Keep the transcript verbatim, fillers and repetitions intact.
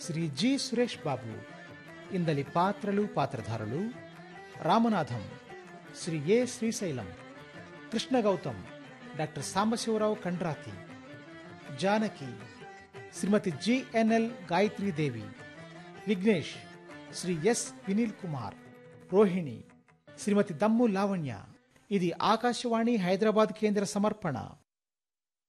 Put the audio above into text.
Shri G Suresh Babu. ఇందలి పాత్రలు పాత్రధారులు: రామనాథం శ్రీ ఏ Srisailam, Krishna Gautam doctor Sambasivarao Kandrathi, Janaki శ్రీమతి జిఎన్ఎల్ Gayatri Devi, Vignesh Shri yes Vineel Kumar, Rohini శ్రీమతి దమ్ము లావణ్య. ఇది ఆకాశవాణి హైదరాబాద్ కేంద్ర సమర్పణ.